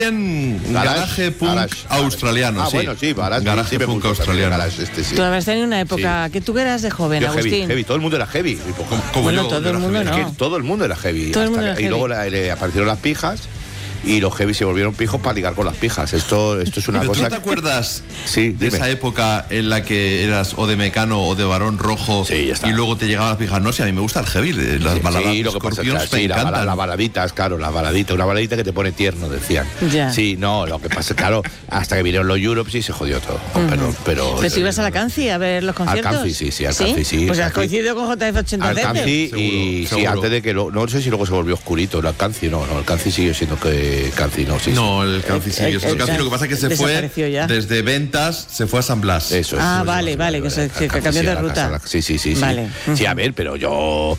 Garaje punk australiano, sí. Bueno, sí, Garaje punk australiano. Sí. Tú habías tenido una época que tú eras de joven, Yo Agustín. heavy, todo el mundo era heavy. Como Bueno, yo, todo el mundo no. Es que todo el mundo era heavy. Todo el mundo era y heavy. luego le aparecieron las pijas y los heavy se volvieron pijos para ligar con las pijas. Esto es una Pero cosa... ¿tú te acuerdas Sí, de dime. esa época en la que eras o de Mecano o de Barón Rojo Sí, ya está. y luego te llegaban las pijas? No sé, a mí me gusta el heavy, las baladas Sí, de lo que pasa Scorpions es que me sí, encantan. las baladitas, claro, las baladitas. Una baladita que te pone tierno, decían. Ya. Sí, no, lo que pasa es claro, hasta que vinieron los Europe sí se jodió todo. Perdón, pero... ¿Pero tú ibas a la Canci a ver los conciertos? Canci, sí, al Canci, sí. Pues has Canci. coincidido con JF 80 Al veces. Canci Seguro, y sí, seguro. antes de que no sé si luego se volvió oscurito el Canci, no, el Canci sigue siendo que Canci, no, sí. No, el Canci sí. el Lo que pasa es que se fue desapareció ya. desde Ventas, se fue a San Blas. Eso es. Ah, Eso es, vale, que se cambió de ruta. Sí. Vale. Sí, a ver, pero yo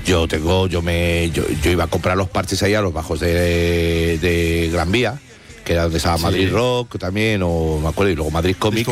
iba a comprar los parches ahí a los bajos de Gran Vía, que era donde estaba Sí. Madrid Rock también, o me acuerdo, y luego Madrid Comics.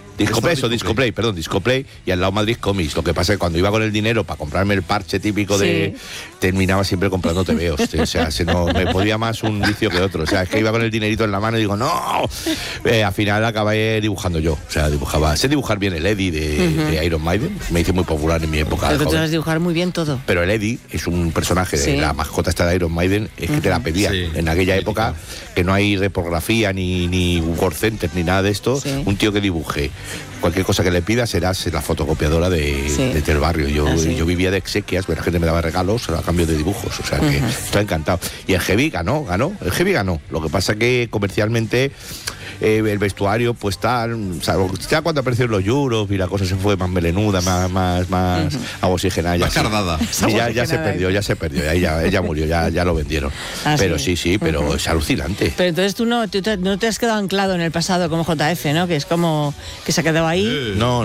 Discoplay, y al lado Madrid Comics. Lo que pasa es que cuando iba con el dinero para comprarme el parche típico de... terminaba siempre comprando tebeos. O sea, me podía más un vicio que otro. O sea, es que iba con el dinerito en la mano y digo, ¡no! Al final acabé dibujando yo. O sea, sé dibujar bien el Eddie de Iron Maiden. Me hice muy popular en mi época. Pero que tú joven. vas a dibujar muy bien todo. Pero el Eddie es un personaje de la mascota esta de Iron Maiden, es que te la pedía. Sí, en aquella mítico. época, que no hay repografía, ni Word Center, ni nada de esto, Sí. un tío que dibuje cualquier cosa que le pida serás la fotocopiadora del barrio. Yo vivía de exequias, la gente me daba regalos a cambio de dibujos, o sea que estoy encantado. Y el heavy ganó. Lo que pasa que comercialmente el vestuario pues tal, o sea, ya cuando aparecieron los Europe y la cosa se fue más melenuda, más oxigenada, Más cardada. ya se perdió, ya murió, ya lo vendieron. Ah, pero sí. sí, pero es alucinante. Pero entonces tú no te has quedado anclado en el pasado como JF, ¿no? Que es como que se ha quedado ahí. No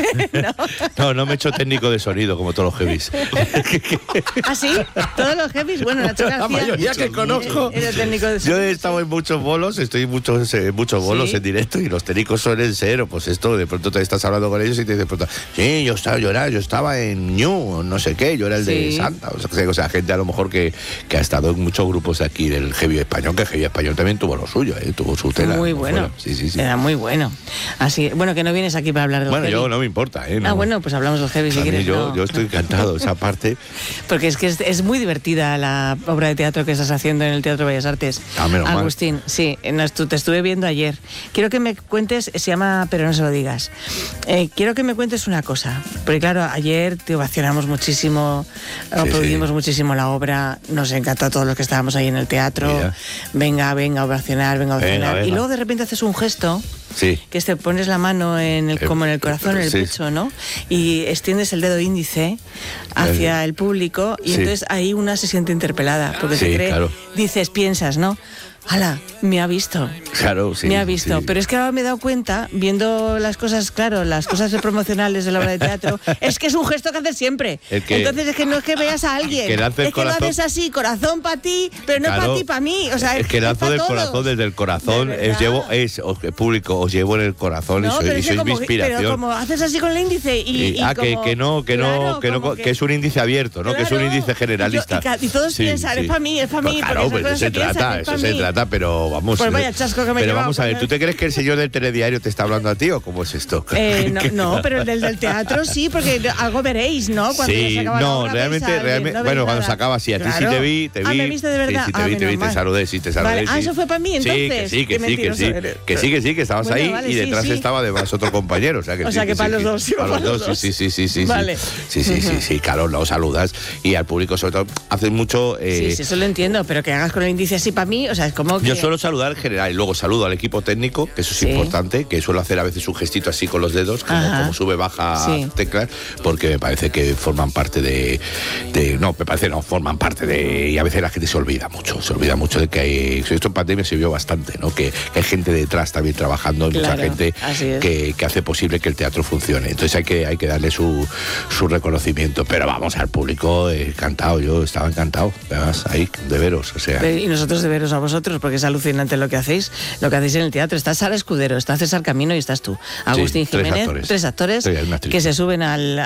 me he hecho técnico de sonido como todos los heavies. ¿Ah, sí? Todos los jefes. Bueno, Nacho García. La mayoría que conozco. Era técnico de Yo he estado en muchos bolos, estoy en muchos bolos ¿Sí? en directo y los técnicos suelen ser, pues esto, de pronto te estás hablando con ellos y te dicen, de pronto, sí, yo estaba en New, no sé qué, yo era el de Sí. Santa, o sea, gente a lo mejor que ha estado en muchos grupos de aquí del heavy español, que el heavy español también tuvo lo suyo, tuvo su tela. Muy ¿no? bueno. Sí. Era muy bueno. Así, bueno, que no vienes aquí para hablar del Bueno, heavy. yo no me importa, ¿eh? No. Ah, bueno, pues hablamos del heavy si A mí quieres. yo no. estoy encantado, esa parte. Porque es que es muy divertida la obra de teatro que estás haciendo en el Teatro Bellas Artes. Ah, menos mal. Agustín, sí, te estuve viendo ayer. Quiero que me cuentes, se llama Pero no se lo digas. Quiero que me cuentes una cosa. Porque claro, ayer te ovacionamos muchísimo, aplaudimos muchísimo la obra, nos encantó a todos los que estábamos ahí en el teatro. Mira. Venga a ovacionar. Venga. Y luego de repente haces un gesto. Sí. Que te pones la mano como en el corazón, en el sí. pecho, ¿no? Y extiendes el dedo índice hacia el público y Sí. entonces ahí una se siente interpelada, porque Sí, se cree, claro. piensas, ¿no? ¡Hala! Me ha visto. Claro, sí. Me ha visto. Sí. Pero es que ahora me he dado cuenta, viendo las cosas promocionales de la obra de teatro, es que es un gesto que haces siempre. Entonces es que no es que veas a alguien. Que lance el es que lo corazón. haces así, corazón para ti, pero no Claro. para ti, para mí. O sea, Es que lanzo pa' del todos. corazón, desde el corazón, De verdad. público, os llevo en el corazón No, y pero es que sois mi como, inspiración. pero como haces así con el índice y como, claro, que es un índice abierto, ¿no? Que es un claro. índice generalista. Y todos Sí, piensan, sí. es para mí, Pues claro, pues eso se trata, pero vamos. Pues vaya chasco que me he Pero llevado, vamos a ver, pues, ¿tú te crees que el señor del telediario te está hablando a ti o cómo es esto? No, pero el del teatro sí, porque algo veréis, ¿no? Cuando ya se Sí, acaba la no, obra, realmente, veis a alguien, no veis bueno, cuando nada. se acaba, sí, a ti sí Claro. te vi. Ah, ¿me viste de verdad? Sí, te vi, menos te mal. saludé, sí, te saludé. Vale. Ah, sí. eso fue para mí, entonces. Sí, Qué mentiroso eres. que estabas Bueno, ahí vale, y sí, detrás sí. estaba además otro compañero, o sea que que para los dos, iba para los dos, sí. Vale. Sí, claro, lo saludas y al público sobre todo haces mucho. Sí, eso lo entiendo, pero que hagas con el índice así para mí, o sea, es como que... Yo suelo saludar en general y luego saludo al equipo técnico, que eso es importante, que suelo hacer a veces un gestito así con los dedos, como sube, baja teclas, porque me parece que forman parte forman parte de... Y a veces la gente se olvida mucho de que hay... Esto en pandemia se vio bastante, ¿no? Que hay gente detrás también trabajando, Claro, mucha gente que hace posible que el teatro funcione. Entonces hay que darle su reconocimiento. Pero vamos, al público encantado, yo estaba encantado, además, ahí, de veros, o sea... Y nosotros de veros a vosotros. vosotros, porque es alucinante lo que hacéis en el teatro. Está Sara Escudero, está César Camino y estás tú. Agustín Jiménez, tres actores que se suben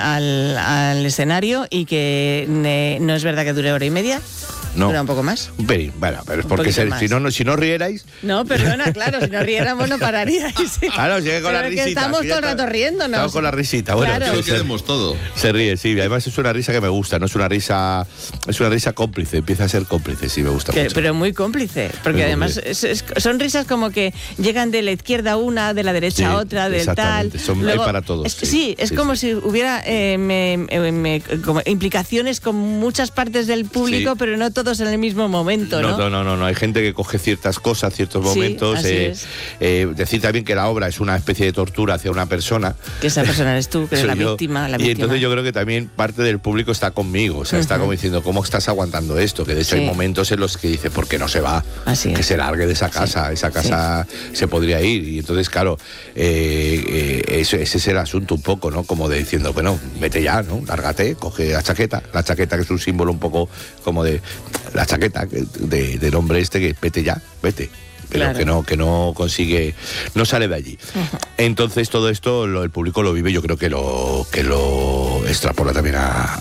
al escenario y que no es verdad que dure hora y media. No. ¿Dura un poco más? Un pelín, bueno, pero es porque si no rierais... No, perdona, claro, si no riéramos no pararíais. Claro, llegué con la risita. Estamos todo el rato riéndonos. Estamos con la risita, bueno. Claro. Lo queremos todo. Se ríe, sí, además es una risa que me gusta, no es una risa cómplice, empieza a ser cómplice, sí, me gusta mucho. Pero muy cómplice, porque además son risas como que llegan de la izquierda una, de la derecha otra, del tal. Luego, hay para todos. Es como si hubiera como implicaciones con muchas partes del público, pero no todos en el mismo momento, ¿no? No, hay gente que coge ciertas cosas, ciertos momentos. Decir también que la obra es una especie de tortura hacia una persona. Que esa persona eres tú, que eres la víctima. Y entonces yo creo que también parte del público está conmigo, o sea, está como diciendo, ¿cómo estás aguantando esto? Que de hecho hay momentos en los que dice, ¿por qué no se va? Que se largue de esa casa, esa casa se podría ir. Y entonces, claro, ese es el asunto un poco, ¿no? Como de diciendo, bueno, vete ya, ¿no? Lárgate, coge la chaqueta que es un símbolo un poco como de la chaqueta del hombre que vete ya, vete. Pero que no consigue, no sale de allí. Entonces todo esto el público lo vive, yo creo que lo extrapola también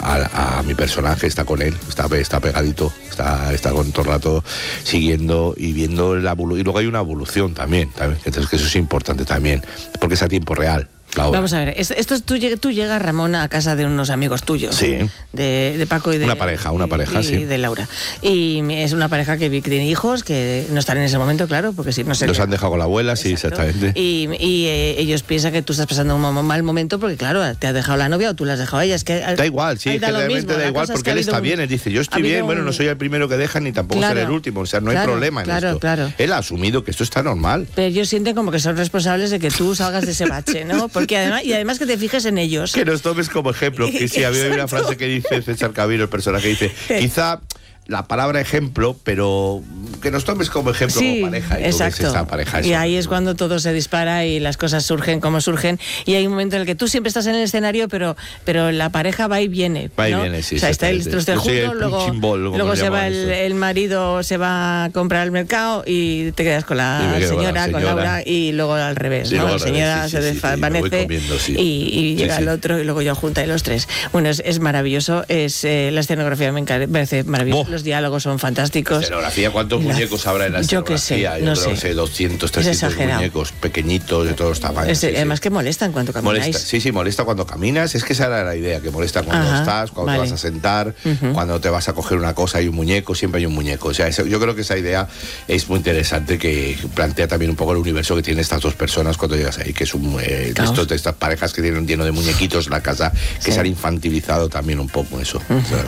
a mi personaje, está con él, está pegadito, está con todo el rato siguiendo y viendo y luego hay una evolución también, entonces que eso es importante también, porque es a tiempo real. Vamos a ver, tú llegas, Ramón, a casa de unos amigos tuyos. Sí. De Paco y de... Una pareja, sí. Y de Laura. Y es una pareja que tiene hijos, que no están en ese momento, claro, porque si no se... Los han dejado con la abuela, sí, exactamente. Y ellos piensan que tú estás pasando un mal momento porque, claro, te has dejado la novia o tú la has dejado a ella. Es que da igual, sí, es que realmente da igual, porque él está bien. Él dice, yo estoy bien, bueno, no soy el primero que deja ni tampoco seré el último. O sea, no hay problema en esto. Claro. Él ha asumido que esto está normal. Pero ellos sienten como que son responsables de que tú salgas de ese bache, ¿no? Porque además que te fijes en ellos. Que nos tomes como ejemplo. Que sí, había una frase que dice César Camino, el personaje, dice, quizá la palabra ejemplo, pero que nos tomes como ejemplo como pareja. Exacto. Esa pareja, y ahí es cuando todo se dispara y las cosas surgen como surgen. Y hay un momento en el que tú siempre estás en el escenario, pero la pareja va y viene. Va y viene, sí. O sea, está los tres juntos, luego se va el marido, se va a comprar al mercado y te quedas con la señora, con Laura, y luego al revés, ¿no? La señora se desvanece y llega el otro y luego yo junta y los tres. Bueno, es maravilloso, la escenografía me parece maravillosa. Los diálogos son fantásticos. La escenografía, ¿cuántos muñecos habrá en la escenografía? Yo no sé, 200, 300 muñecos, pequeñitos, de todos tamaños. Además que molestan cuando camináis. Molesta cuando caminas. Es que esa era la idea, que molesta cuando estás, cuando te vas a sentar, cuando te vas a coger una cosa, hay un muñeco, siempre hay un muñeco. O sea, yo creo que esa idea es muy interesante, que plantea también un poco el universo que tienen estas dos personas cuando llegas ahí, que es de estas parejas que tienen lleno de muñequitos en la casa, que se han infantilizado también un poco eso.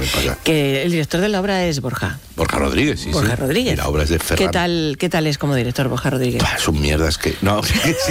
Que el director de la obra es Borja Rodríguez, sí. Borja Rodríguez. Y la obra es de Ferran. ¿Qué tal es como director Borja Rodríguez? Son mierdas que... No.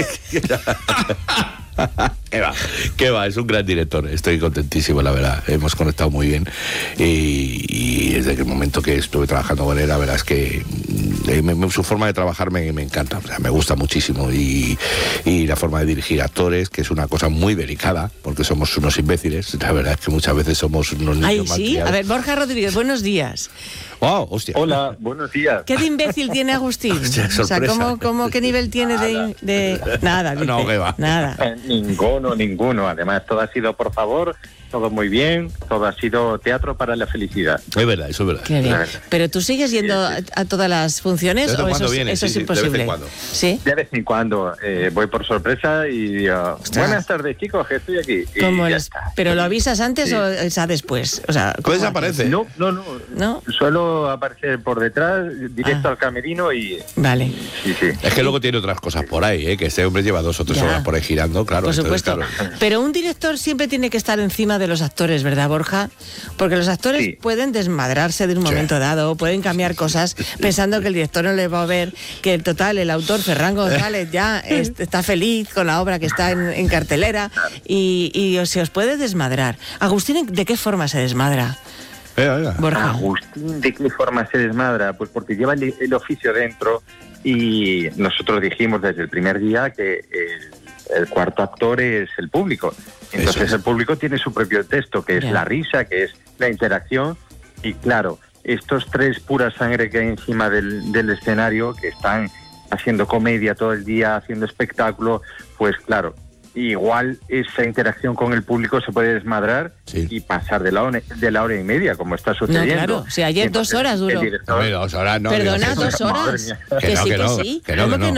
¿Qué va? Es un gran director. Estoy contentísimo, la verdad. Hemos conectado muy bien. Y desde el momento que estuve trabajando con él, la verdad es que su forma de trabajar me encanta. O sea, me gusta muchísimo. Y la forma de dirigir actores, que es una cosa muy delicada, porque somos unos imbéciles. La verdad es que muchas veces somos unos niños malcriados. A ver, Borja Rodríguez, buenos días. ¡Wow! Hostia. Hola, buenos días. ¿Qué de imbécil tiene Agustín? Hostia, o sea, ¿qué nivel tiene de... Nada, dice. No, que va. Nada. Ninguno. Además, todo ha sido por favor, todo muy bien, todo ha sido teatro para la felicidad. Es verdad, eso es verdad. Qué bien. ¿Pero tú sigues yendo a todas las funciones o eso es imposible? De vez en cuando. ¿Sí? De vez en cuando. Voy por sorpresa y digo, buenas tardes, chicos, que estoy aquí. Y ya está. ¿Pero lo avisas antes o es después? O sea, ¿cómo desaparece? No. ¿No? Suelo aparecer por detrás, directo al camerino y... Vale. Sí. Es que luego tiene otras cosas por ahí, que este hombre lleva 2 o 3 horas por ahí girando, claro. Por supuesto. Entonces, claro. Pero un director siempre tiene que estar encima de los actores, ¿verdad, Borja? Porque los actores pueden desmadrarse de un momento dado, pueden cambiar cosas pensando que el director no les va a ver, que el autor Ferran González ya está feliz con la obra que está en cartelera y se os puede desmadrar. Agustín, ¿de qué forma se desmadra? Borja. Agustín, ¿de qué forma se desmadra? Pues porque lleva el oficio dentro y nosotros dijimos desde el primer día que el cuarto actor es el público. Entonces el público tiene su propio texto, que es la risa, que es la interacción y claro, estos 3 pura sangre que hay encima del escenario, que están haciendo comedia todo el día, haciendo espectáculo, pues claro, igual esa interacción con el público se puede desmadrar y pasar de la hora y media, como está sucediendo. No, claro, si ayer 2 horas duró. No, 2 horas no. Perdona, 2 horas. Que sí, que sí. Que no.